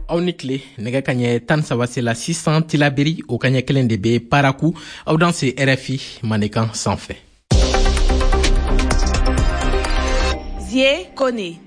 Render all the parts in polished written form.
aw ni tile nɛgɛ ka ɲɛ 13 la 600 tilaberi o ka ɲɛ kelen de be paraku aw dan se RFI Manekan sanfɛ. Zie Kone.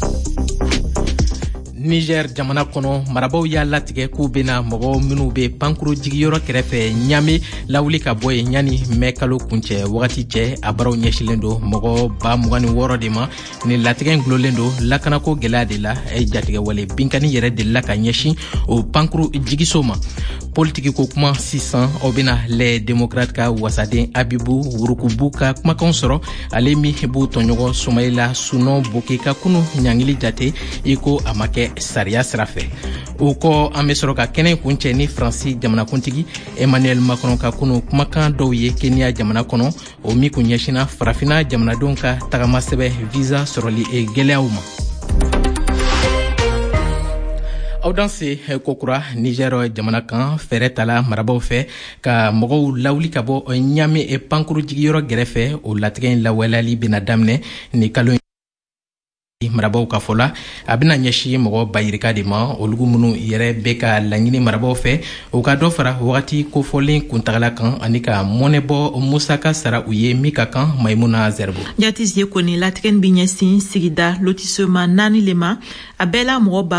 Niger jamana kɔnɔ marabaw y'a latigɛ k'u bena mɔgɔ minnu be pankuru jigiyɔrɔ kɛrɛfɛ ɲame lawuli ka bɔ yen ɲani mɛ kalo kuncɛ wagati cɛ a baraw ɲɛsilen do mɔgɔ 26 de ma ni latigɛ gulolen do lakanako gwɛlɛya de la jatigɛwale binkani yɛrɛ delila ka ɲɛsin o pankuru jigiso ma. Politiki ko kuma sisan aw bena les démocrates ka wasaden Abibu Wurukubu ka kumakanw sɔrɔ ale min b'u tɔɲɔgɔn Sumayila Suno Boke ka kunu ɲangili jate iko a ma kɛ sariya sira fɛ. O kɔ an be sɔrɔ ka kɛnɛ kuncɛ ni Faransi jamanakuntigi Emmanuel Macron ka kunu kumakan dɔw ye Kenya jamana kɔnɔ o min kun ɲɛsina farafina jamanadenw ka tagamasɛbɛ visa sɔrɔli gwɛlɛyaw ma. Aw dan se kokura Niger jamana kan fɛrɛ tala marabaw fɛ ka mɔgɔw lawuli ka bɔ ɲame pankuru jigiyɔrɔ gɛrɛfɛ o latigɛ in lawaleyali bena daminɛ ni kalo marabaw ka fɔla a bena ɲɛsi mɔgɔ bayirika de ma olugu minnu yɛrɛ be ka laɲini marabaw fɛ o ka dɔ fara wagati kofɔlen kuntagala kan ani ka mɔnɛbɔ musaka sara u ye min ka kan Maimuna Zerbo. Jatisie Kone latigɛ bi ɲɛsin sigida lotissement 4 le ma a bɛɛ la mɔgɔ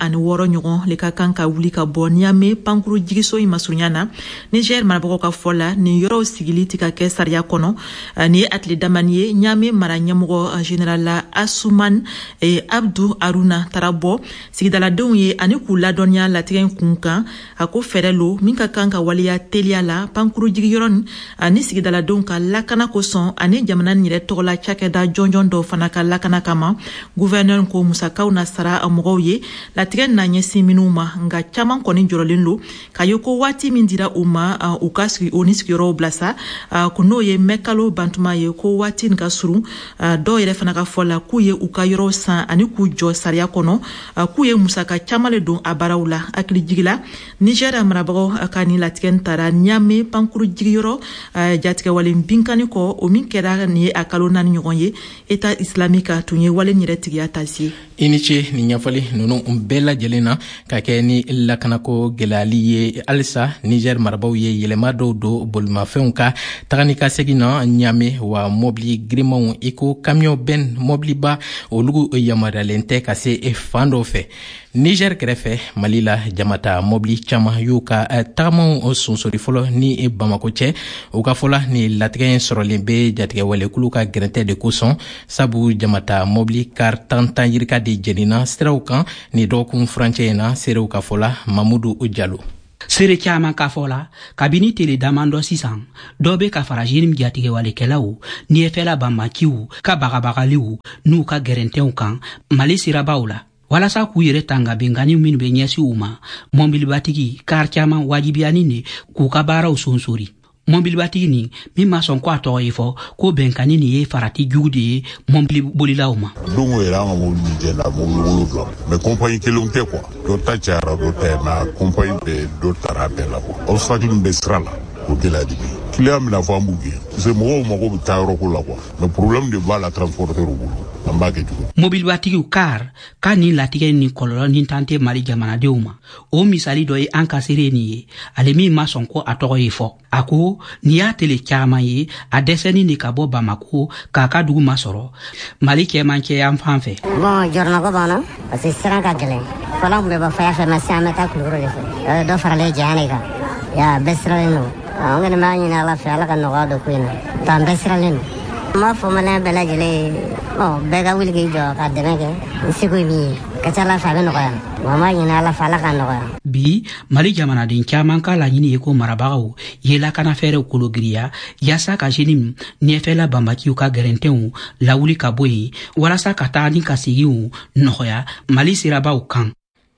26 ɲɔgɔn le ka kan ka wuli ka bɔ Niamey pankuru jigiso in masurunya na. Niger marabagaw ka fɔla ni yɔrɔw sigili ti ka kɛ sariya kɔnɔ ni ye atile damani ye Niamey mara ɲɛmɔgɔ général la Asuman Abdou Aruna Tarabo sigidaladenw ye ani k'u ladɔnya latigɛ in kun kan a ko fɛrɛ lo min ka kan ka waliya teliya la pankuru jigiyɔrɔ ani sigidaladenw ka lakana kosɔn ani jamana yɛrɛ tɔgɔla cakɛda jɔnjɔn dɔw fana ka lakana kama gouverneur ko musakaw na sara mɔgɔw ye latigɛ na ɲɛsin minnu ma nka caman kɔni jɔrɔlen lo ka ye ko waati min dira u ma u ka sigi o ni sigiyɔrɔw bila sa ko n'o ye mɛkalo bantuma ye ko waati nin ka surun dɔw yɛrɛ fana ka fɔ la k'u ye u ka yɔrɔ san ani k'u jɔ sariya kɔnɔ k'u ye musaka caman le don a baaraw la hakili jigila Niger marabagaw ka ni latigɛ tara Niamey pankuru jigiyɔrɔ jatigɛwale binkani kɔ o min kɛra ni ye a kalo 4 ɲɔgɔn ye État islamique tun ye wale yɛrɛ tigiya tasi i ni ce ni ɲɛfɔli nunu bɛɛ lajɛlen na ka kɛ ni lakanako gwɛlɛyali ye halisa Niger marabaw ye yɛlɛma dɔw don bolimafɛnw ka tagani ka segin na Niamey wa mobili girimanw iko camion ben mobiliba olugu yamariyalen tɛ ka se fan dɔw fɛ. Niger kɛrɛfɛ Mali la jamata mobili caman y'u ka tagamaw sonsori fɔlɔ ni Bamako cɛ u ka fɔla ni latigɛ in sɔrɔlen be jatigɛwalekulu ka gɛrɛntɛ de kosɔn sabu jamata mobili kar tantan yirika de jenina siraw kan ni dɔgɔkun furancɛ in na serew ka fɔla Mamudu Jalo. Sere caman ka fɔla kabini tele daman dɔ sisan dɔ be ka fara jirim jatigɛwalekɛlaw ni ye fɛla banbanciw ka bagabagaliw n'u ka gɛrɛntɛw kan Mali sirabaw la walasa k'u yɛrɛ tanga bengani minnu be ɲɛsi u ma mɔbilibatigi kar caman wajibiyani ne k'u ka baaraw sonsori mɔbilibatigi ni min ma sɔn ko a tɔgɔ ye fɔ ko bɛnkani ni ye farati jugu de ye mɔbili bolilaw ma dongo yɛrɛ an ka mɔbili jɛla mɔbili 7 mais compagnie kelenw tɛ quoi dɔ ta cayara dɔ tɛ mais compagnie bɛɛ dɔ tara bɛɛ la quoi obstacle min bɛ sira la o gɛlɛya de bɛ client mina fɔ an b'u gɛn parce que mɔgɔw mago bɛ taa yɔrɔ ko la quoi mais problème de b'a la transporteur bolo an b'a kɛ cogo mɔbilibatigiw kar ka ni latigɛ ni kɔlɔlɔ ni tan tɛ Mali jamanadenw ma o misali dɔ ye an ka seere nin ye ale min ma sɔn ko a tɔgɔ ye fɔ a ko ni y'a tele caman ye a dɛsɛni de ka bɔ Bamako k'a ka dugu masɔrɔ Mali cɛmancɛ yan fan fɛ bon jɔrɔnako b'an na parce que siran ka gɛlɛn fɔlɔ kun bɛ bɔ faya fɛ mais sisan an bɛ taa Kulukoro de fɛ dɔ faralen janya de kan ya bɛɛ siralen don an kɔni b'a ɲini Ala fɛ Ala ka nɔgɔya don ko in na t'an bɛɛ siralen don n b'a fɔ maliyɛn bɛɛ lajɛlen bɛɛ ka wuli k'i jɔ ka dɛmɛ kɛ n seko ye min ye ka ca Ala fɛ a bɛ nɔgɔya wa n b'a ɲini Ala fɛ Ala ka nɔgɔya. Bi Mali jamanaden caman ka laɲini ye ko marabagaw ye lakana fɛɛrɛw kologiriya yaasa ka jenim ɲɛfɛla banbaciw ka gɛrɛntɛnw lawuli ka bɔ yen walasa ka taa ni ka seginw nɔgɔya Mali sirabaw kan.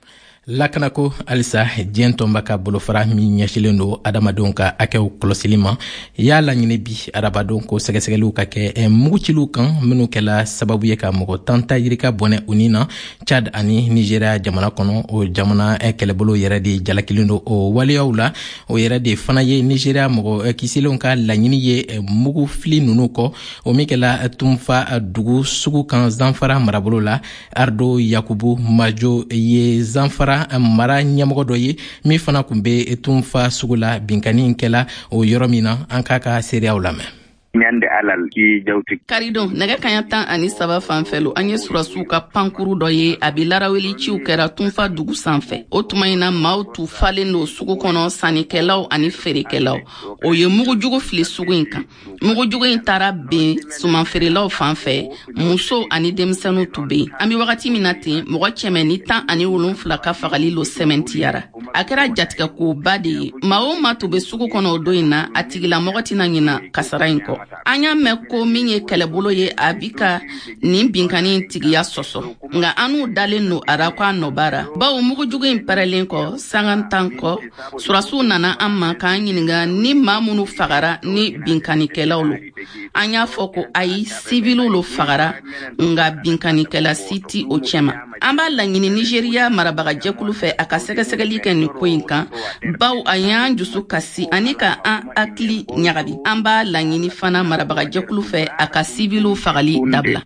Lakanako alisa diɲɛ tɔnba ka bolofara min ɲɛsilen do adamadenw ka hakɛw kɔlɔsili ma y'a laɲini bi arabadenw ko sɛgɛsɛgɛliw ka kɛ mugutiluw kan minnu kɛla sababu ye ka mɔgɔ 10 ta yirika bɔnɛ u ni na Chad ani Nigeria jamana kɔnɔ o jamana kɛlɛbolo yɛrɛ de jalakilen do o waleyaw la o yɛrɛ de fana ye Nigeria mɔgɔ kisilenw ka laɲini ye mugu fili nunu kɔ o min kɛla Tumfa dugu sugu kan Zanfara marabolo la Ardo Yakubu Majo ye Zanfara kɛra mara ɲɛmɔgɔ dɔ ye min fana kun be tunfa sugu la binkani kɛla o yɔrɔ min na an k'a ka seereyaw lamɛn. Nyande alal ki jawti karidon nɛgɛ kaɲa 13 fanfɛlo an ye surasiw ka pankuru dɔ ye a bi laraweli ciw kɛra tunfa dugu sanfɛ o tuma in na maaw tu falen do sugu kɔnɔ sannikɛlaw ani feerekɛlaw o ye mugujugu fili sugu in kan mugujugu in taara ben sumanfeerelaw fanfɛ muso ani denmisɛnninw tu be an bi wagati min na ten mɔgɔ cɛmɛ ni 17 ka fagali lo sɛmɛntiyara a kɛra jatigɛkoba de ye maa o maa tu be sugu kɔnɔ o don in na a tigilamɔgɔ tɛna ɲina kasara in kɔ an y'a mɛn ko min ye kɛlɛbolo ye a bi ka nin binkani tigiya sɔsɔ nka an'u dalen no ara ko a nɔbara bawo mugujugu in pɛrɛlen kɔ sangan tan kɔ surasiw nana an ma k'an ɲininga ni maa minnu fagara ni binkanikɛlaw lo an y'a fɔ ko ayi sibiliw lo fagara nka binkanikɛla si ti o cɛma an b'a laɲini Nigeriya marabagajɛkulu fɛ a ka sɛgɛsɛgɛli kɛ nin ko in kan bawo a y'an dusu kasi ani ka an hakili ɲagabi an b'a laɲini fana marabagajɛkulu fɛ a ka sibiliw fagali dabila.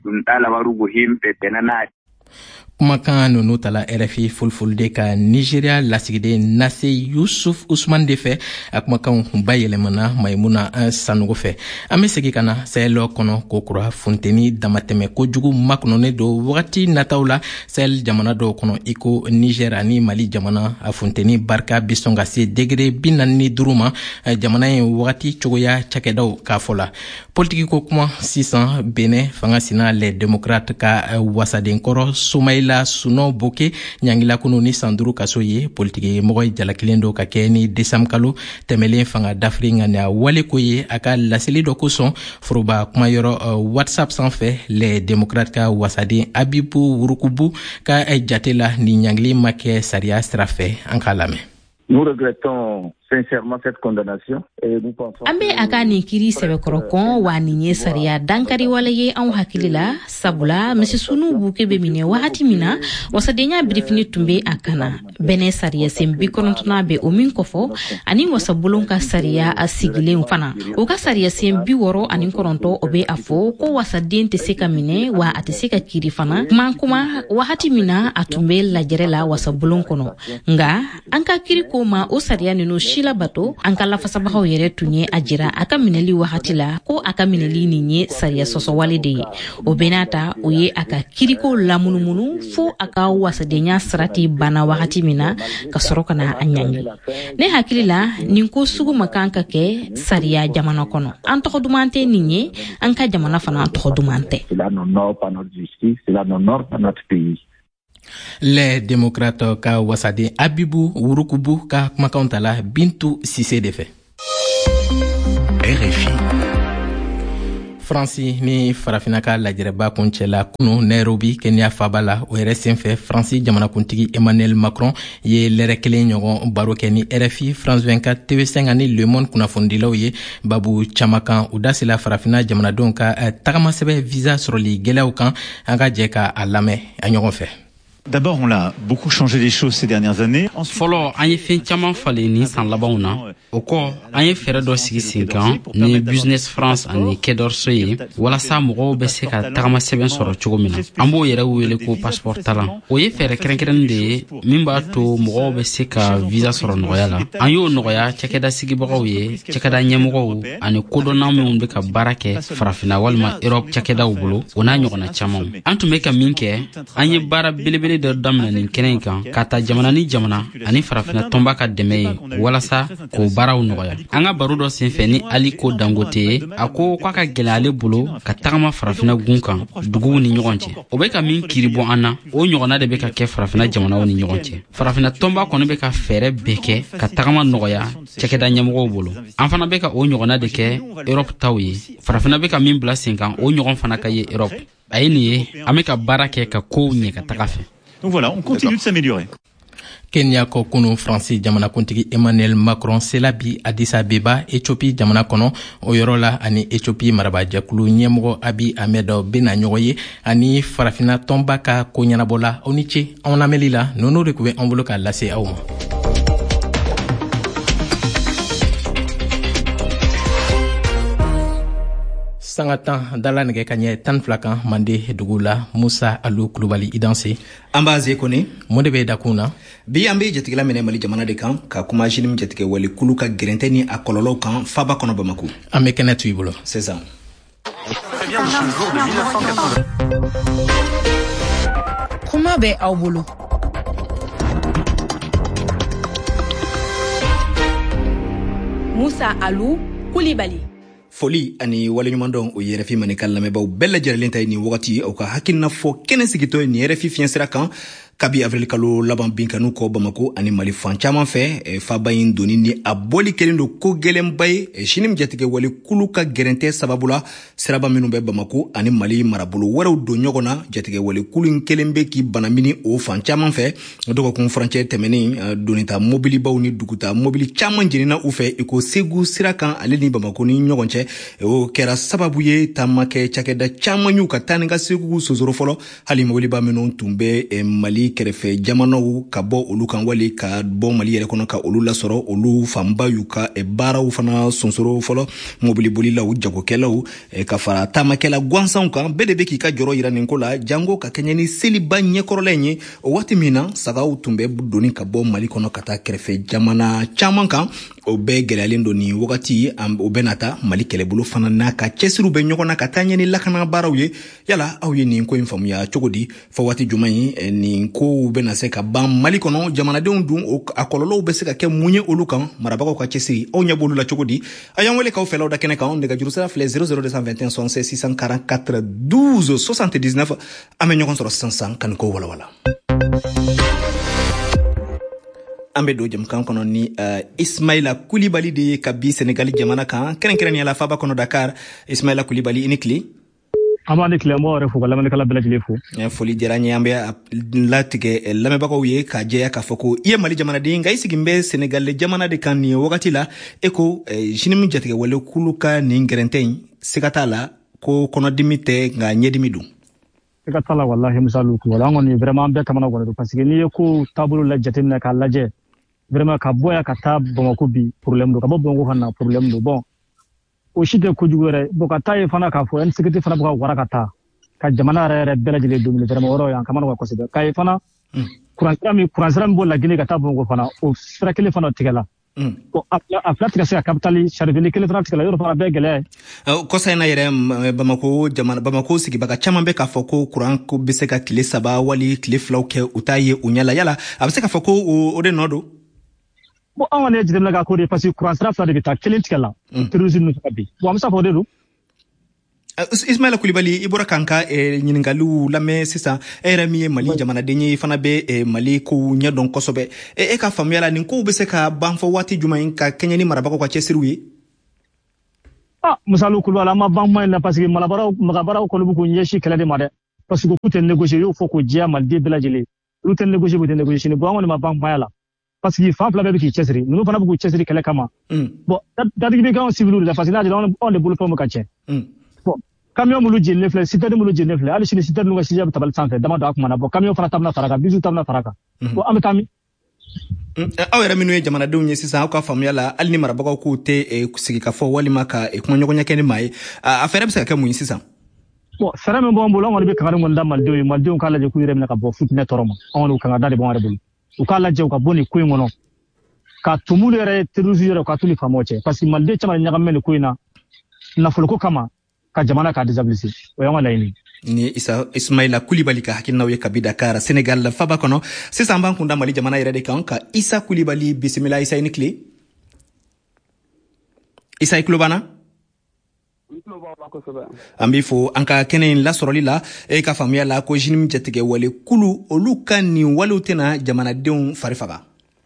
kumakan nunu tala RFI fulfulde ka Nigeria lasigiden Nase Yusuf Usman de fɛ a kumakan bayɛlɛmana Maimuna Sanogo fɛ an bɛ segi kana Sahel kɔnɔ ko kura funteni damatɛmɛ kojugu makɔnɔne do wagati nataw la Sahel jamana dɔw kɔnɔ iko Niger ani Mali jamana a funteni barika bi sɔn ka se degré 45 ma jamana ye wagati cogoya cakɛdaw k'a fɔ la politiki ko kuma sisan Benin fanga sina les démocrates ka wasaden kɔrɔ Soumaïla Suno Boke ɲangila kunu ni sanduru kaso ye politiki mɔgɔ jalakilen do ka kɛ ni décembre kalo tɛmɛlen fanga dafiri ŋaniya wale ko ye a ka laseli dɔ kosɔn foroba kuma yɔrɔ WhatsApp sanfɛ les démocrates ka wasaden Abibu Wurukubu ka jate la ni ɲangili ma kɛ sariya sira fɛ an k'a lamɛn. Nous regrettons sincèrement cette condamnation et nous pensons an be a ka nin kiri sɛbɛkɔrɔ kɔn wa nin ye sariya dankari wale ye anw hakili la sabula misi sunu buke be minɛ wagati min na wasadenya birifini tun be a kana bɛnɛ sariya sen 90 be o min kɔfɔ ani wasabolon ka sariya a sigilen fana o ka sariya sen 69 o be a fɔ ko wasaden tɛ se ka minɛ wa a tɛ se ka kiri fana kuma wagati min na a tun be lajɛrɛ la wasabolon kɔnɔ nga an ka kiri ko ma o sariya ninu shila bato an ka lafasabagaw yɛrɛ tun ye a jira a ka minɛli wagati la ko a ka minɛli nin ye sariya sɔsɔwale de ye o benata o ye a ka kiriko lamunumunu fo a ka wasadenya sirati bana wagati min na ka sɔrɔ ka na a ɲangi ne hakili la nin ko sugu ma kan ka kɛ sariya jamana kɔnɔ an tɔgɔ duman tɛ nin ye an ka jamana fana tɔgɔ duman tɛ. Les démocrates ka wasaden Abibu Wurukubu ka kumakan tala Bintu Sise de fɛ. RFI Fransi ni farafina ka lajɛrɛba kuncɛla kunu Nairobi Kenya faba la o yɛrɛ senfɛ Fransi jamanakuntigi Emmanuel Macron ye lɛrɛ kelen ɲɔgɔn baro kɛ ni RFI France 24 TV5 ani Le Monde kunnafonidilaw ye babu caman kan u dasila farafina jamanadenw ka tagamasɛbɛ visa sɔrɔli gɛlɛyaw kan an ka jɛ ka a lamɛn a ɲɔgɔn fɛ. D'abord, on a beaucoup changé les choses ces dernières années. Fɔlɔ an ye fɛn caman falen ni san labanw na o kɔ an ye fɛɛrɛ dɔ sigi sen kan ni Business France ani Quai ye walasa mɔgɔw bɛ se ka tagama sɛbɛn sɔrɔ cogo min na an b'o yɛrɛ wele ko passeport talan o ye fɛɛrɛ kɛrɛnkɛrɛnnen de ye min b'a to mɔgɔw bɛ se ka visa sɔrɔ nɔgɔya la an y'o nɔgɔya cɛkɛda sigibagaw ye cɛkɛda ɲɛmɔgɔw ani kodɔnnaw minnu bɛ ka baara kɛ farafina walima Europe cɛkɛdaw bolo o n'a ɲɔgɔnna camanw an tun bɛ ka min kɛ an ye baara belebele dɔ daminɛ nin kɛnɛ in kan ka ta jamana ni jamana ani farafina tɔnba ka dɛmɛ ye walasa k'o baaraw nɔgɔya an ka baro dɔ senfɛ ni Aliko Dangote ye a ko k'a ka gɛlɛ ale bolo ka tagama farafina gun kan duguw ni ɲɔgɔn cɛ o bɛ ka min kiri bɔ an na o ɲɔgɔnna de bɛ ka kɛ farafina jamanaw ni ɲɔgɔn cɛ farafina tɔnba kɔni bɛ ka fɛɛrɛ bɛɛ kɛ ka tagama nɔgɔya cɛkɛda ɲɛmɔgɔw bolo an fana bɛ ka o ɲɔgɔnna de kɛ Europe taw ye farafina bɛ ka min bila sen kan o ɲɔgɔn fana ka ye Europe a ye nin ye an bɛ ka baara kɛ ka kow ɲɛ ka taga fɛ. Donc voilà, on continue de s'améliorer. Kenya ko kunu Fransi jamanakuntigi Emmanuel Macron sela bi Addis Abeba Ethiopie jamana kɔnɔ o yɔrɔ la ani Ethiopie marabajɛkulu ɲɛmɔgɔ Abiy Ahmed bena ɲɔgɔn ye ani farafina tɔnba ka ko ɲɛnabɔla aw ni ce anw lamɛnli la nɔnɔ de tun bɛ an bolo k'a lase aw ma. Sangatan dala nege kanye tan flakan mande dugula Musa Alu Kulubali idanse ambaze kone monde be dakuna bi ambe jatigila mene Mali jamana de kan ka kuma jinim jatige wali kulu ka gerenteni akololo kan faba kono Bamako ame kenetu ibulo c'est ça. Kuma be aw bolo Musa Alu Kulibali foli ani wale nyumandon o yerefi manikal lamebaw bella jaralen tay ni wakati o ka hakinna fo kenen sigito ni yerefi fiensira kan kabi avril kalo laban binkanu ko Bamako ani Mali fanchama fe fa bayin doni ni aboli kelendo ko gelem bay shinim jatige wali kuluka gerente sababula seraba minu be Bamako ani Mali marabulu waraw do nyogona jatige wali kulun kelembe ki banamini o fanchama fe dogo kun frontière temeni donita mobili bawni duguta mobili chama jenina ufe iko segu sirakan aleni Bamako ni nyogonche o kera sababu ye tamake chakeda chama nyuka taninga segu sozoro folo hali mobili ba menu tumbe Mali kerefe jamano ka bo olu kan wali ka bo Mali yere kono ka olu la soro olu famba yuka baraw fana sonsoro folo mobili boli la u jago kelaw ka fara tamakela gwansan kan bedebe ki ka joro yira nin kola jango ka kenyani seliba nyekorolenye o wati mina saga utumbe doni ka bo Mali kono kata kerefe jamana chaman kan o be gelalindo ni wakati o benata Mali kelebulu fana naka chesiru be nyokona katanyani lakana baraw ye yala aw ye ni ko infamu ya chogodi fa wati jumai ni ko bena se ka ban Mali kono jamanadenw dun o akololo be se ka ke munye olu kan marabako ka chesi o nyabolu la chogodi ayan wele ka fela da kene kan de ga jurusala fle 00221 66 644 12 79 amenyo kon soro 500 kan ko wala ambe do jam kan kono ni Ismaila Kulibali de kabi Senegal jamana kan keren ya la faba kono Dakar Ismaila Kulibali inikli amani klemo refu wala man kala belaj lefu foli jeranye ambe latige lame bako ye ka jeya ka foko ye Mali jamana de ngai sigimbe Senegal jamana de kan ni wakati la eko jinimi jatige wala kuluka ni ngerenten sikatala ko kono dimite nga nyedimidu sikatala wallahi misalu ko wala ngoni vraiment be kamana gono parce que ni ko tabulu la jatina ka laje vraiment ka boya ka tab Bamako bi problème do ka bo bongo xana problème do bon o shite ko jugore boka taye fana ka fo en sécurité fana boka warakata ka jamana re belajile domine vraiment woro yan kamana ko consider kay fana kuran bo la gine ka tab bongo fana o frakele fana tigala ko afla tika se capitali charveli kele fana tigala yoro fana be gele ko sayna yere Bamako jamana Bamako sigi baka chamambe ka foko kuran ko biseka kile saba wali kile flauke utaye unyala yala abiseka foko o de nodo bo awone jidem laga ko de parce que courant sera de bita kelentikala terrorisme no kabi bo amsa fo de do Ismaila Kulibali ibora kanka nyiningalu lame sisa erami Mali jamana denye fana be Mali ko nyadon kosobe ka famiyala nin ko be se ka banfo wati jumain ka kenyani marabako kwa chesirwi musalu kulwala ma banma na parce que magabara ko lubu ko nyeshi kala de made parce que ko ten négocier yo fo ko dia mal de belajele lu ten négocier bo ten négocier ni bo amone ma banma yala parce que fa fla be ki chesri nous fana bu chesri kala kama bon dadi be kan civil la parce que là on de bulu fo kache bon camion mulu jenne fle citerne mulu jenne fle ali sini citerne nga sija tabal sanfe dama do akuma na bon camion fana tamna faraka bisu tamna faraka bon ametami awera minu jamana dunye sisa ka famiyala alni marabako ko te sigi ka fo wali maka kuma nyoko nyakeni mai afere bisa ka muyin sisa bon fere men bon bolo ngoni be kan ngonda malde kala je ku yirem ka bo futne toroma on kan dade bon rebul u kala je ka boni ku ngono ka tumulu re terrorisme ka tuli famoche parce que malde chama nyaka men ku ina na fulko kama ka jamana ka disability o yama laini ni Ismaila Kulibali ka hakina we kabi Dakar Senegal la faba kono sisa mbanku nda Mali jamana irede kan ka Isa Kulibali bismillah Isa inikli Isa iklubana ambifo anka kenen la soroli la ka famia la ko jinim jetige wale kulu oluka ni walutena jamana deun farifaga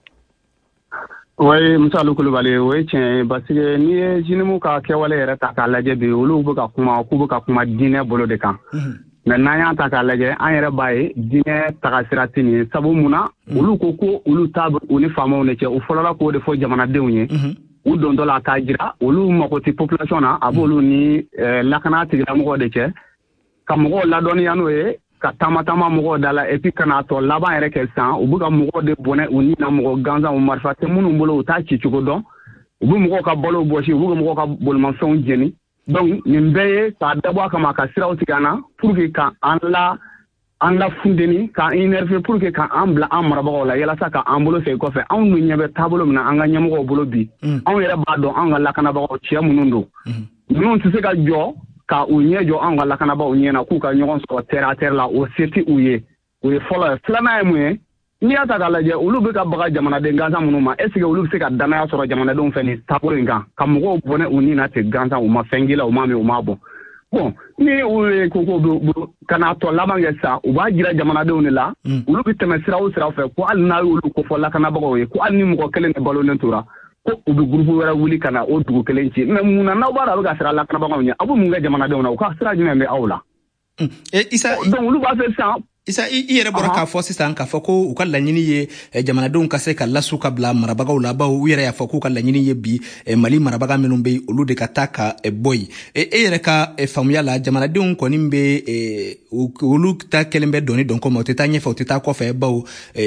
way misalu Kulubali way tien parce que ni jinimu ka ke wala yere ta ka laje bi olu bu ka kuma dine bolo de kan maintenant ya ta ka laje an yere baye dine ta ka siratini sabu muna olu ko olu tab uni famo ne ke o folola ko de fo jamana deunye u don dola ka jira olu makoti population na abolu ni lakana tigira mo de ke kam mo la don yano e ka tama mo dala et puis kana to laba ere ke san u buga mo de bonne uni na mo ganza o marfate munu mbolo ta ci ci ko don u bu mo ka bolo boshi u bu mo ka bol man son jeni donc nin bɛɛ ye k'a dabɔ a kama ka siraw tigɛ an na pour que ka an la fundeni ka énerver pour que ka an bila an marabagaw la yalasa ka an bolo segin kɔfɛ anw nu ɲɛ bɛ taabolo min na an ka ɲɛmɔgɔw bolo bi anw yɛrɛ b'a dɔn an ka lakanabagaw cɛ minnu don ninnu tɛ se ka jɔ ka u ɲɛ jɔ an ka lakanabagaw ɲɛna k'u ka ɲɔgɔn sɔrɔ terre à terre la o se tɛ u ye o ye fɔlɔ ye filanan ye mun ye n'i y'a ta k'a lajɛ olu bɛ ka baga jamanaden gansan minnu ma est ce que olu bɛ se ka danaya sɔrɔ jamanadenw fɛ nin taabolo in kan ka mɔgɔw bɔnɛ u ni na ten gansan u ma fɛn k'i la u ma min u ma bɔn bon ni olu ye ko ka n'a tɔ laban kɛ sisan u b'a jira jamanadenw de la olu bɛ tɛmɛ sira o sira fɛ ko hali n'a y'olu kofɔ lakanabagaw ye ko hali ni mɔgɔ kelen de balolen tora ko u bɛ gurupu wɛrɛ wuli ka na o dugu kelen ci mais mun na n'aw b'a dɔn a bɛ ka sira lakanabagaw ɲɛ aw bɛ mun kɛ jamanadenw na u ka sira jumɛn bɛ aw la donc olu b'a fɛ sisan Isa i yɛrɛ bɔra k'a fɔ sisan k'a fɔ ko u ka laɲini ye jamanadenw ka se ka lasu ka bila marabagaw la bawo u yɛrɛ y'a fɔ k'u ka laɲini ye bi Mali marabaga minnu bɛ olu de ka taa ka bɔ yen e yɛrɛ ka faamuya la jamanadenw kɔni bɛ olu ta kelen bɛ dɔnni dɔn kɔma u tɛ taa ɲɛfɛ u tɛ taa kɔfɛ bawo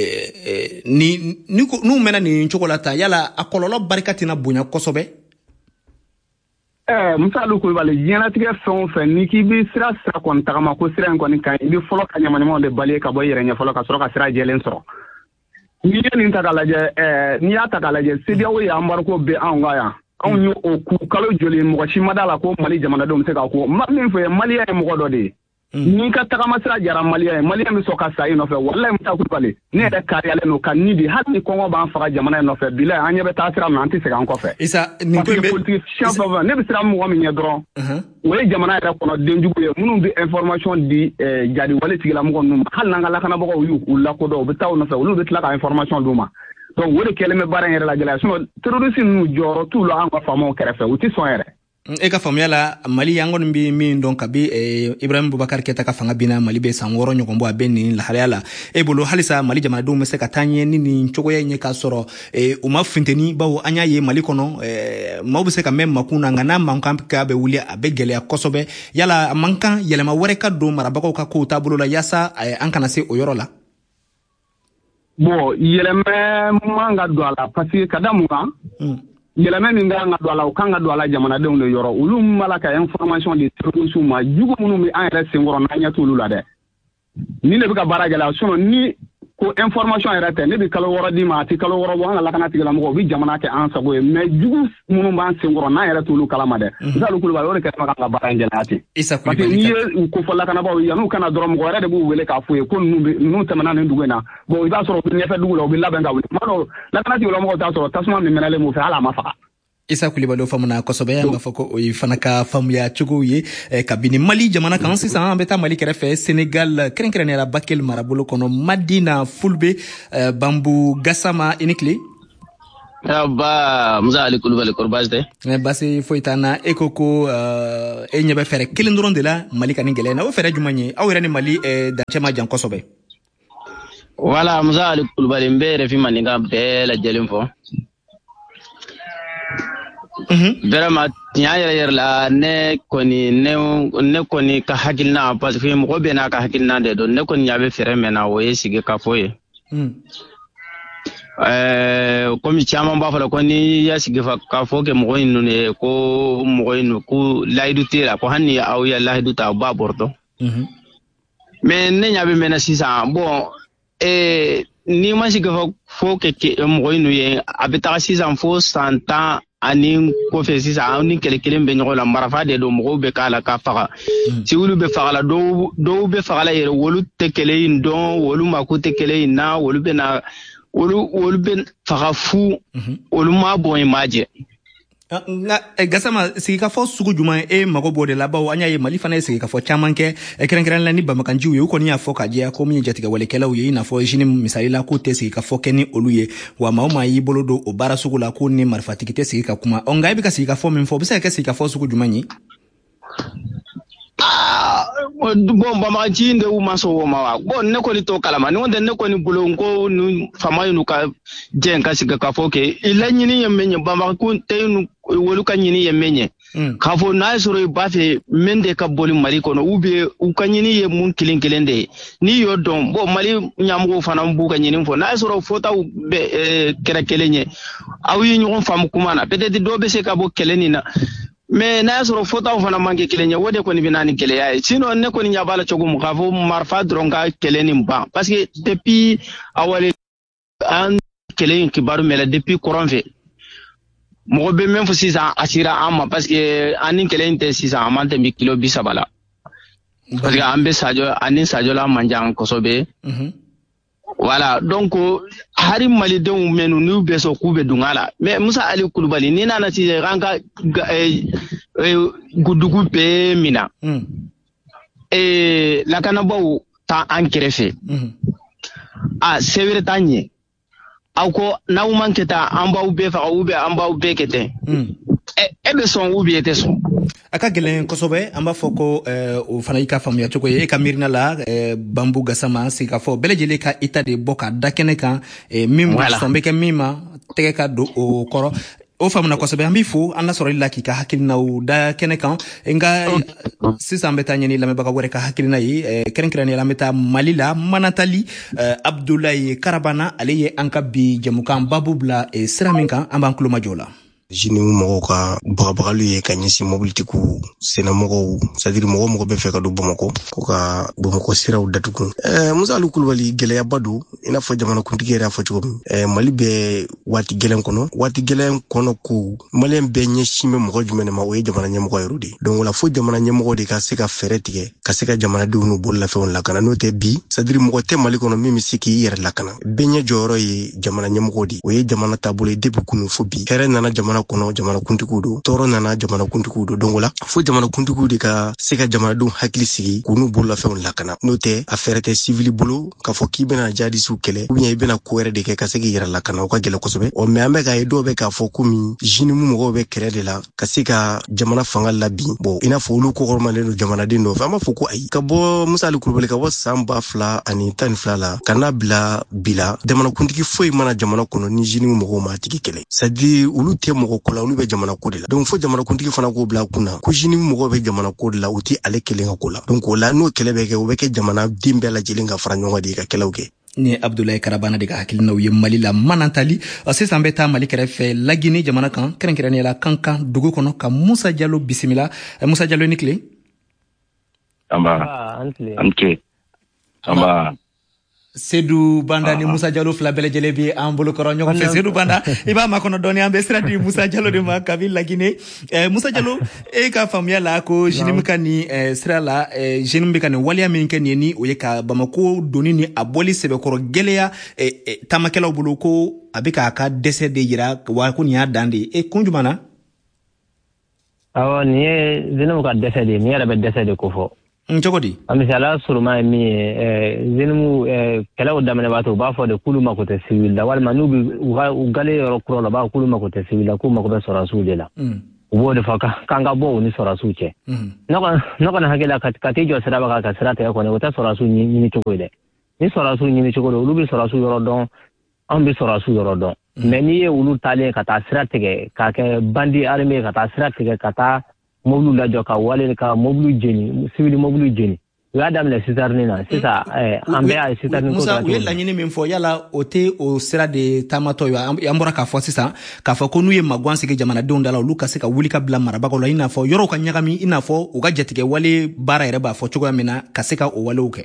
n'u mɛnna nin cogo la ta yala a kɔlɔlɔ barika tɛna bonya kosɛbɛ. Musa Kulubali diɲɛlatigɛ fɛn o fɛn n'i k'i bɛ sira kɔni tagama ko sira in kɔni kan i bɛ fɔlɔ ka ɲamanɲamanw de bali ka bɔ i yɛrɛ ɲɛ fɔlɔ ka sɔrɔ ka sira jɛlen sɔrɔ n'i ye nin ta k'a lajɛ n'i y'a ta k'a lajɛ CEDEAO ye embargo bɛ anw kan yan anw ye o ku kalo joli mɔgɔ si ma d'a la ko Mali jamanadenw bɛ se k'a ko min fɔ ye Maliyɛn ye mɔgɔ dɔ de ye n'i ka tagama sira jara Maliyɛn ye Maliyɛn bɛ sɔn ka sa i nɔfɛ walahi Musa Kulubali ne yɛrɛ kariyalen don ka ni di hali ni kɔngɔ b'an faga jamana in nɔfɛ bilahi an ɲɛ bɛ taa sira min an tɛ segin an kɔfɛ ne bɛ sira mɔgɔ min ɲɛ dɔrɔn o ye jamana yɛrɛ kɔnɔ denjugu ye minnu bɛ information di jadi wale tigilamɔgɔ ninnu ma hali n'an ka lakanabagaw y'u lakodɔn u bɛ taa u nɔfɛ olu bɛ tila ka information d'u ma donc o de kɛlen bɛ baara in yɛrɛ la gɛlɛya sinon terroriste ninnu jɔyɔrɔ t'u la an ka faamaw kɛrɛfɛ u tɛ sɔn yɛrɛ. E ka faamuya la Mali an kɔni bɛ min dɔn kabi Ibrahim Boubacar Keita ka fanga binna Mali bɛ san 6 ɲɔgɔn bɔ a bɛ nin lahalaya la e bolo halisa Mali jamanadenw bɛ se ka taa ɲɛ ni nin cogoya in ye k'a sɔrɔ u ma funteni bawo an y'a ye Mali kɔnɔ maaw bɛ se ka mɛn makun na nka n'a mankan k'a bɛ wuli a bɛ gɛlɛya kosɛbɛ yala a man kan yɛlɛma wɛrɛ ka don marabagaw ka kow taabolo la yaasa an kana se o yɔrɔ la. Bon yɛlɛma man ka don a la parce que ka da mun kan yɛlɛmɛ min kan ka don a la o kan ka don a la jamanadenw de yɔrɔ olu ma la ka information di terroristes ma jugu minnu bɛ an yɛrɛ senkɔrɔ n'an ɲɛ t'olu la dɛ ni ne bɛ ka baara gɛlɛya sinon ni ko information yɛrɛ tɛ ne bɛ kalo 6 d'i ma a tɛ kalo 6 bɔ an ka lakana tigilamɔgɔw u bɛ jamana kɛ an sago ye mais jugu minnu b'an senkɔrɔ n'an yɛrɛ t'olu kalama dɛ Musa Kulubali o de kɛlen bɛ ka baara in gɛlɛya ten parce que n'i ye u kofɔ lakanabagaw yan'u kana dɔrɔn mɔgɔ wɛrɛ de b'u wele k'a fɔ ye ko ninnu tɛmɛna nin dugu in na bon i b'a sɔrɔ u bɛ ɲɛfɛ dugu la u bɛ labɛn ka wuli tuma dɔw lakana tigilamɔgɔw t'a sɔrɔ tasuma min mɛnɛlen b'u fɛ hali a ma faga. Isa Kulibali famana kosɛbɛ an b'a fɔ ko o ye fana ka faamuya cogo ye kabini Mali jamana kan sisan an bɛ taa Mali kɛrɛfɛ Senegal kɛrɛnkɛrɛnnenya la Bakel marabolo kɔnɔ Madina Fulbe Bambu Gassama i ni tile. Ba Musa Ali Kulubali kɔrɔ baasi tɛ. Baasi foyi t'an na e ko e ɲɛ bɛ fɛɛrɛ kelen dɔrɔn de la Mali ka nin gɛlɛya na o fɛɛrɛ jumɛn ye aw yɛrɛ ni Mali dancɛ ma jan kosɛbɛ. Wala Musa Ali Kulubali n bɛ RFI maninka bɛɛ lajɛlen fɔ. Vraiment tiɲɛ yɛrɛ la ne kɔni ka hakilina parce que mɔgɔ bɛɛ n'a ka hakilina de don ne kɔni ɲɛ bɛ fɛɛrɛ min na o ye sigi ka fɔ ye komi caman b'a fɔ ko ni y'a sigi ka fɔ kɛ mɔgɔ in ninnu ye ko mɔgɔ in ko layidu tɛ la ko hali ni aw ye layidu ta aw b'a bɔrɔtɔ mais ne ɲɛ bɛ mɛn sisan bon ni ma sigi ka fɔ kɛ mɔgɔ in ye a bɛ taga sisan fo san 10 ani kɔfɛ sisan aw ni kɛlɛ kelen bɛ ɲɔgɔn la marifa de don mɔgɔw bɛ k'a la ka faga civil bɛ faga la dɔw bɛ faga la yɛrɛ wolu tɛ kɛlɛ in dɔn wolu mako tɛ kɛlɛ in na wolu bɛ faga fu olu ma bɔn in ma jɛ. Nka Gassama sigikafɔ sugu jumɛn e mago b'o de la bawo an y'a ye Mali fana ye sigikafɔ caman kɛ kɛrɛnkɛrɛnnen la ni bamakanjiw ye u kɔni y'a fɔ ka jɛya ko min ye jatigɛwalekɛlaw ye i n'a fɔ Jini misali la k'u tɛ sigikafɔ kɛ ni olu ye wa maa o maa y'i bolo don o baara sugu la ko ni marifatigi tɛ sigi ka kuma nka e bɛ ka sigikafɔ min fɔ o bɛ se ka kɛ sigikafɔ sugu jumɛn ye. Bon bamakanci de u ma sɔn o ma wa bon ne kɔni t'o kalama ni tɛ ne kɔni bolo ko faama y'u ka jɛn ka sigi ka fɔ kɛ i laɲini ye min ye bamakan tɛ wolu ka ɲini ye min ye k'a fɔ n'a ye sɔrɔ i b'a fɛ min de ka boli Mali kɔnɔ ou bien u ka ɲini ye mun kelen kelen de ye n'i y'o dɔn bon Mali ɲɛmɔgɔw fana b'u ka ɲini fɔ n'a ye sɔrɔ fɔtaw bɛ kɛra kelen ye aw ye ɲɔgɔn faamu kuma na peut-être dɔw bɛ se ka bɔ kɛlɛ nin na mais n'a sɔrɔ fotaw fana man kɛ kelen ye o de kɔni bɛ na ni gɛlɛya ye sinon ne kɔni ɲɛ b'a la cogo min k'a fɔ marifa dɔrɔn ka kɛlɛ nin ban parce que depuis awale an kɛlɛ in kibaru mɛlɛ depuis kɔrɔn fɛ mɔgɔ bɛ min fɔ sisan a sera an ma parce que an ni kɛlɛ in tɛ sisan an man tɛmɛ kilo 30 la parce que an bɛ sajɔ ani sajɔla man jan kosɛbɛ voilà donc hari malidenw menu n'u bɛ sɔn k'u bɛ dunga la mais Musa Ali Kulubali ni nana sisan kan ka gudugu bɛɛ mina lakanabaw ta an kɛrɛfɛ a sɛbɛrɛ t'an ɲɛ aw ko n'aw man kɛ tan an b'aw bɛɛ faga ou bien an b'aw bɛɛ kɛ ten e bɛ sɔn ou bien e tɛ sɔn a ka gɛlɛn kosɛbɛ an b'a fɔ ko o fana y'i ka faamuya cogo ye e ka miirina la Bambu Gassama se ka fɔ bɛɛ lajɛlen ka état de bɔ ka da kɛnɛ kan min sɔn bɛ kɛ min ma tɛgɛ ka don o kɔrɔ o faamuna kosɛbɛ an b'i fo an la sɔrɔli la k'i ka hakilinaw da kɛnɛ kan nka sisan bɛ taa ɲɛni lamɛnbaga wɛrɛ ka hakilina ye kɛrɛnkɛrɛnnenya la an bɛ taa Mali la Manatali Abdulaye Karabana ale ye an ka bi jɛmukan babu bila sira min kan an b'an tulo majɔ la jini mɔgɔw ka bagabagalu ye ka ɲɛsin mobilitigiw sennamɔgɔw c'est-à-dire mɔgɔ bɛ fɛ ka don Bamakɔ ko ka Bamakɔ siraw datugu Musa Ali Kulubali gɛlɛyaba don i n'a fɔ jamanakuntigi yɛrɛ y'a fɔ cogo min Mali bɛ waati gɛlɛn kɔnɔ ko Maliyɛn bɛɛ ɲɛsin bɛ mɔgɔ jumɛn de ma o ye jamana ɲɛmɔgɔ yɛrɛ de donc ola fo jamana ɲɛmɔgɔ de ka se ka fɛɛrɛ tigɛ ka se ka jamanadenw n'u bololafɛnw lakana n'o tɛ bi c'est-à-dire mɔgɔ tɛ Mali kɔnɔ min bɛ se k'i yɛrɛ lakana bɛɛ ɲɛ jɔyɔrɔ ye jamana ɲɛmɔgɔ de o ye jamana taabolo ye depuis kunu fo bi hɛrɛ nana jamana kɔnɔ jamanakuntigiw don tɔɔrɔ nana jamanakuntigiw don donc ola fo jamanakuntigiw de ka se ka jamanadenw hakili sigi k'u n'u bololafɛnw lakana n'o tɛ a fɛɛrɛ tɛ civil bolo k'a fɔ k'i bɛna jihadisiw kɛlɛ ou bien i bɛna ko wɛrɛ de kɛ ka se k'i yɛrɛ lakana o ka gɛlɛn kosɛbɛ mais an bɛ k'a ye dɔw bɛ k'a fɔ komi jinimu mɔgɔw bɛ kɛrɛ de la ka se ka jamana fanga labin bon i n'a fɔ olu kɔkɔrɔmalen don jamanaden dɔ fɛ an b'a fɔ ko ayi ka bɔ Musa Ali Kulubali ka bɔ san 2012 la ka n'a bila bi la jamanakuntigi foyi mana jamana kɔnɔ ni jinimu mɔgɔw ma tigi kɛlɛ c'est-à-dire olu tɛ mɔgɔ ko la olu bɛ jamana ko de la donc fo jamanakuntigi fana k'o bila kunna ko jinimu mɔgɔw bɛ jamana ko de la u tɛ ale kelen ka ko la donc o la n'o kɛlɛ bɛ kɛ o bɛ kɛ jamanaden bɛɛ lajɛlen ka fara ɲɔgɔn de ka kɛlɛw kɛ ni Abdulaye Karabana de ka hakilinaw ye Mali la Manantali sisan bɛ taa Mali kɛrɛfɛ Lagine jamana kan kɛrɛnkɛrɛnnenya la Kankan dugu kɔnɔ ka Musa Jalo bisimila Musa Jalo ni tile amba Seydou Banda ni Musa Jalo fila bɛɛ lajɛlen bi an bolo kɔrɔ ɲɔgɔn fɛ Seydou Banda i b'a makɔnɔ dɔɔni an bɛ sira di Musa Jalo de ma kabi Lagine Musa Jalo e ka faamuya la ko jeune ka ni sira la jeune bɛ ka ni waliya min kɛ nin ye ni o ye ka Bamako doni ni a bɔli sɛbɛkɔrɔ gɛlɛya tamakɛlaw bolo ko a bɛ k'a ka dɛsɛ de yira wa ko nin y'a dan de ye kun jumɛn na awɔ nin ye jeune ka dɛsɛ de nin yɛrɛ bɛ dɛsɛ de ko fɔ cogo di misala suruma ye min ye zenimu kɛlɛw daminɛbaatɔ u b'a fɔ de k'olu mako tɛ civil la walima n'u bɛ u gale yɔrɔ kura la u b'a fɔ k'olu mako tɛ civil la k'u mako bɛ sɔrɔdasiw de la u b'o de fɔ k'an ka bɔ u ni sɔrɔdasiw cɛ ne kɔni hakili la ka t'i jɔ siraba kan ka sira tigɛ kɔni o tɛ sɔrɔdasiw ɲini cogo ye dɛ ni sɔrɔdasiw ɲini cogo don olu bɛ sɔrɔdasiw yɔrɔ dɔn anw bɛ sɔrɔdasiw yɔrɔ dɔn mais n'i ye olu talen ka taa sira tigɛ k'a kɛ bandi armé ka taa sira tigɛ ka taa mobile lajɔ ka wale ka mobile jeni civil mobile jeni u y'a daminɛ sitarni na sisan an bɛ a sitarni ko Musa u ye laɲini min fɔ yala o tɛ o sira de taamatɔ ye an bɔra k'a fɔ sisan k'a fɔ ko n'u ye magan sigi jamanadenw da la olu ka se ka wuli ka bila marabagaw la i n'a fɔ yɔrɔw ka ɲagami i n'a fɔ u ka jatigɛ wale baara yɛrɛ b'a fɔ cogoya min na ka se ka o walew kɛ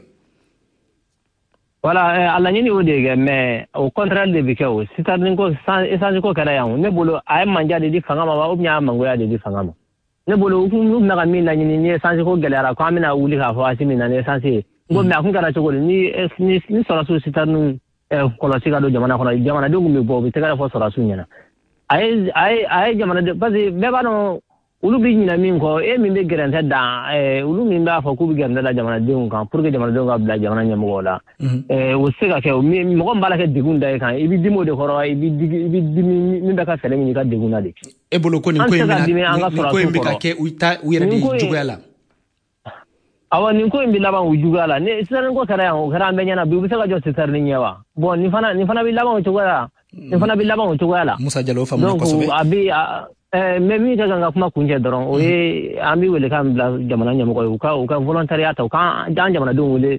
voilà a laɲini o de kɛ mais au contraire de bɛ kɛ o sitarni ko essence ko kɛra yan ne bolo a ye manja de di fanga ma wa ou bien a ye mangoya de di fanga ma ne bolo u bɛna ka min laɲini ni essence ko gɛlɛyara ko an bɛna wuli k'a fɔ asi min na ni essence ye n ko mais a kun kɛra cogo di ni sɔrɔdasiw sitarniw kɔlɔsi ka don jamana kɔnɔ jamanadenw kun bɛ bɔ u bɛ tɛgɛrɛ fɔ sɔrɔdasiw ɲɛna a ye jamanadenw parce que bɛɛ b'a dɔn olu bɛ ɲinɛ min kɔ e min bɛ gɛrɛntɛ dan olu min b'a fɔ k'u bɛ gɛrɛntɛ da jamanadenw kan pour que jamanadenw ka bila jamana ɲɛmɔgɔw la o se ka kɛ mɔgɔ min b'a la kɛ degun da i kan i bɛ dimi o de kɔrɔ i bɛ dimi min bɛ ka fɛɛrɛ ɲini i ka degun na de e bolo ko nin ko in bɛ ka kɛ u yɛrɛ de juguya la awɔ nin ko in bɛ laban u juguya la ni sisan ko kɛra yan o kɛra an bɛɛ ɲɛna bi u bɛ se ka jɔ sitarni ɲɛ wa bon nin fana bɛ laban o cogoya la Musa Jalo faamuya kosɛbɛ a bɛ mais min ka kan ka kuma kuncɛ dɔrɔn o ye an bɛ wele k'an bila jamana ɲɛmɔgɔ ye u ka volontariat ta u k'an jamanadenw wele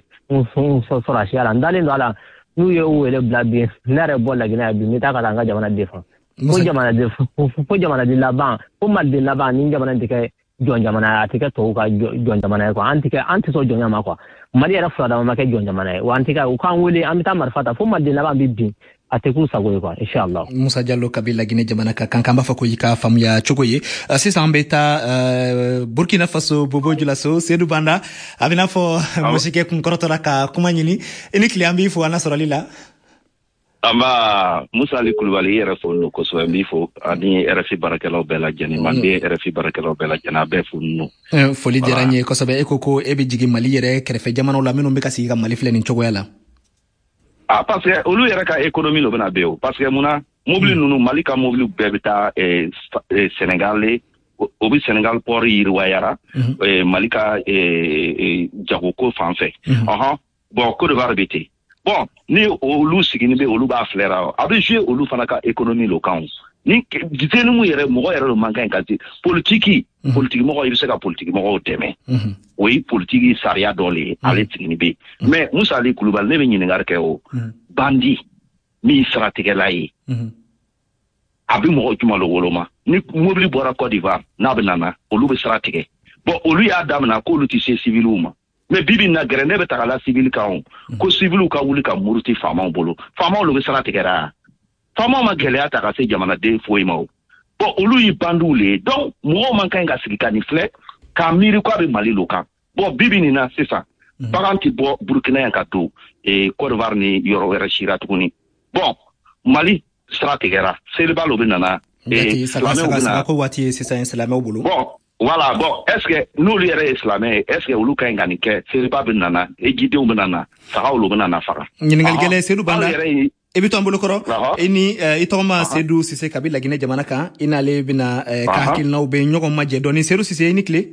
sɔrɔdasiya la n dalen don a la n'u ye u wele bila bi ne yɛrɛ bɔ Laginɛ yan bi n bɛ taa ka taa an ka jamana défend fo jamana de laban fo mal de laban ni jamana de jon jamana atika to ka jon jamana ko anti so jon yama ko mali era fura ma ke jon jamana wa antika u kan wele amita marfata fo mal de laban bi ateku sago ko inshallah Musa Jallo Kabila Guinée jamana ka kankamba fa ko yika famu ya chogoye sisan beta Burkina Faso Bobo Julaso Seydou Banda abina fo musike kun korotora ka kuma nyini ini kliambi fo ana soralila Amba Musa Ali Kulubali yɛrɛ fo no ko so mbi fo ani RFI barakɛlaw bɛɛ lajɛlen mande RFI barakɛlaw bɛɛ lajɛlen bɛɛ fo no foli diyara n ye kosɛbɛ ko e bɛ jigi Mali yɛrɛ kɛrɛfɛ jamanaw la minnu bɛ ka sigi ka Mali filɛ nin cogoya la parce que olu yɛrɛ ka économie lo bɛna bɛ o parce que muna mobile nunu Mali ka mobile bɛɛ bɛ taa Sénégal o bi Sénégal port yiriwayara Mali ka jagoko fan fɛ bon Côte d'Ivoire bɛ ten bon ni olu sigini be olu ba flera a be jouer olu fana ka économie locale ni ditenu mu yere mo yere mankan kanti politique mo yebe se ka politique mo deme oui politique saria dole ale sigini be mais Musa Ali Kulubali ne be nyini ngar ke o bandi mi stratégie la yi abi mo juma lo woloma ni mobili bora Côte d'Ivoire na be nana olu be stratégie bon olu ya damna ko olu ti civiluma mais bibi na grene be tagala civil kaon ko civil ka wuli ka muruti fama bolo fama lo be sara tegera fama ma gele ata ka se jamana de foima bon olu yi bandule donc mo man kan ga sigika ni fle ka miri ko be Mali lokan bon bibi ni na c'est ça baganti bo Burkina yan ka to e Côte d'Ivoire ni yoro wera shira tukuni bon Mali sara tegera selba lo be nana e sala ko wati c'est ça islamé bolo bon voilà bon est-ce que nous les islamais est-ce que olu kan ngani ke c'est pas benana e gideu benana saka olu benana fara nyingal gele Seydou Banda e biton bolo koro eni itoma Seydou Cissé Kabila Guinée jamana kan inale bina ka hakil naw be nyogo majje doni Seydou Cissé ni clé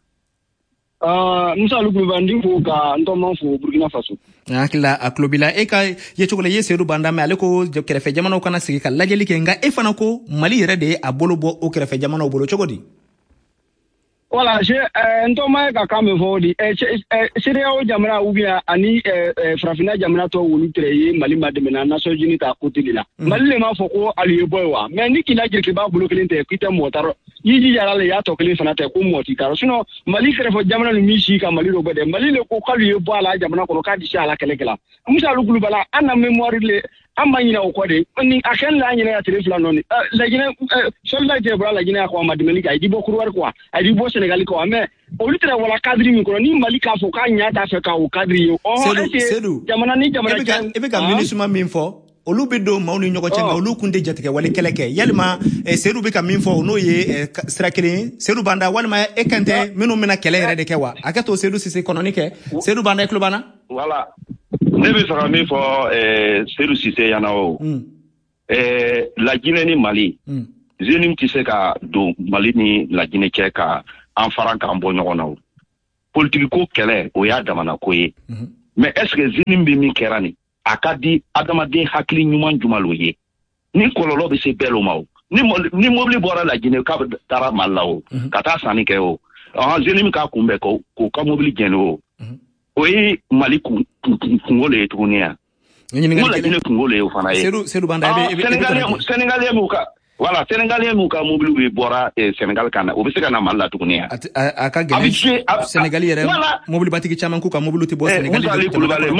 Musa Lugu Bandi fo ka ntoma fo Burkina Faso akila aklobila e ka ye chokola ye Seydou Banda me ale ko kerefe jamana kana sigi ka lajeli ke nga e fana ko Mali yere de abolo bo o kerefe jamana bolo chogodi Voilà, ntoma ka kame fodi CEDEAO jamana ubia ani frafina jamana to wulu treye Mali mademena Nations Unies ta côté de là Mali le ma foko aliye boywa mais ni kila jirki ba bulo kelente kite motaro yiji yara le ya to kele fana te ko moti karo sino Mali krefo jamana ni mishi ka Mali ro bede Mali le ko kaliye bo ala jamana ko ka disha ala kelekela Musa Lugulu bala ana memoire le amanyina okode ni aken la nyina ya telefla noni la gine soldat de bra la gine ko mademeli ka idi bokuru war ko idi bo Sénégal ko mais o litre wala cadre mi ko ni Mali ka fo ka nyata fe ka o cadre yo Seydou jamana ni jamana ebe ka minisuma min fo olu be do mawni ñoko cenga olu kunde jatike wala keleke yalma Seydou be ka min fo no ye strakele Seydou Banda walma e kante minu mena kele rede ke wa akato Seydou Cissé kononike Seydou Banda e klubana voilà ne be fara min fo Seydou Cissé yana o la Guinée ni Mali zenim ti se ka do Mali ni la Guinée ke ka en faran ka bo ñogona o politique ko kele o ya damana ko ye mais est-ce que zenim bi mi kerani akadi adamaden hakili nyuman jumalo ye ni kololo be se belo mawo ni mobili bora la Guinée ka tara malawo kata sani ke o zenim ka kumbe ko ka mobili geno o yi Mali kungole tunia ni la Guinée kungole o fana ye Seydou Banda Sénégalais muka voilà Sénégalais muka mobili be bora Sénégal kana o be se kana malla tunia aka gele Sénégalais yere mobili batigi chaman ku ka mobili ti bo Sénégal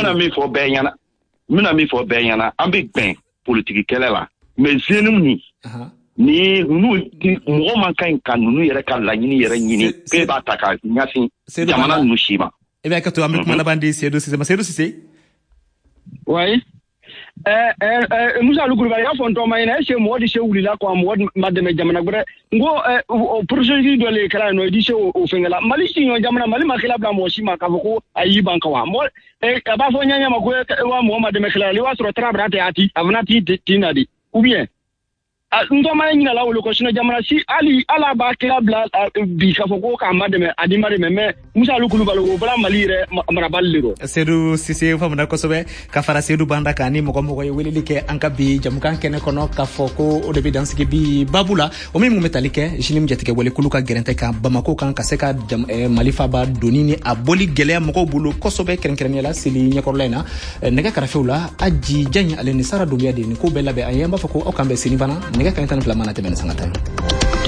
mina mi fo benyana ambi ben politique kelela mais zenum ni ni nu mo man kan nu yere kan la nyini yere nyini pe ba taka nyasi jamana nu shima e be ka to ambi kuma la bandi Seydou Cissé oui Musa Lugulu ya fo ntoma ina e mo di se wulila ko mo mademe jamana gure ngo projet do le kala no di se o fengala Mali sinyo jamana Mali makila bla mo shima ka ko ayi banka wa mo ba fo nyanya mako wa mo mademe kala li wa soro trabra te ati avnati tinadi ou bien ntoma nyina la wolo ko sino jamana si ali ala ba kila bla bi ka fo ko ka mademe adi mademe mais Musa Lugulu balo bla Mali re marabal liro Seydou Cissé famna ko sobe ka fara Seydou Banda kani mo ye weleli ke anka bi jamukan kene kono ka foko o de danse ke bi babula o mi mu metalike jinim jatike wele kuluka gerente ka Bamako kan ka seka Mali faba donini a boli gele mo ko bulu ko sobe kerenkeren la sili nyakorlena nega karafeula aji jany ale ni sara dubiya de ni ko bela be ayamba foko o kambe sinibana nɛgɛ kaɲɛ 12 mana tɛmɛ ni sanga 10